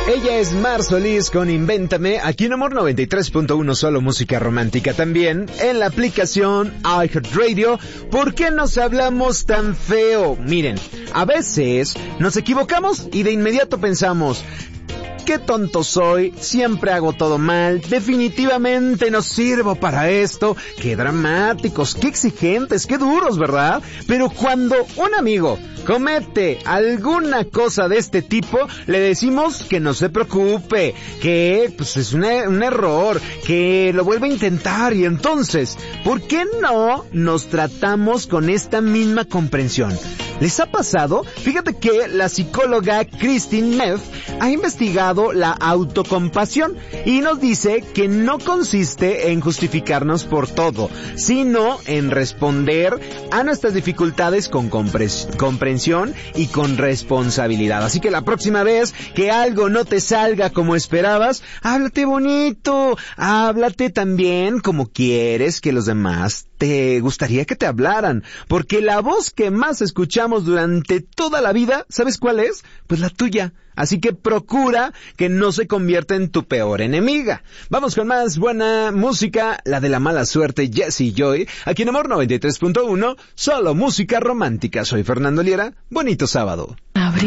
Ella es Mar Solís con Invéntame, aquí en Amor 93.1, solo música romántica. También en la aplicación iHeartRadio. ¿Por qué nos hablamos tan feo? Miren, a veces nos equivocamos y de inmediato pensamos: qué tonto soy, siempre hago todo mal, definitivamente no sirvo para esto. Qué dramáticos, qué exigentes, qué duros, ¿verdad? Pero cuando un amigo comete alguna cosa de este tipo, le decimos que no se preocupe, que pues es un error, que lo vuelve a intentar. Y entonces, ¿por qué no nos tratamos con esta misma comprensión? ¿Les ha pasado? Fíjate que la psicóloga Christine Neff ha investigado la autocompasión y nos dice que no consiste en justificarnos por todo, sino en responder a nuestras dificultades con comprensión y con responsabilidad. Así que la próxima vez que algo no te salga como esperabas, háblate bonito, háblate también como quieres que los demás te gustaría que te hablaran, porque la voz que más escuchamos durante toda la vida, ¿sabes cuál es? Pues la tuya. Así que procura que no se convierta en tu peor enemiga. Vamos con más buena música, la de la mala suerte, Jessie Joy, aquí en Amor 93.1, solo música romántica. Soy Fernando Liera, bonito sábado.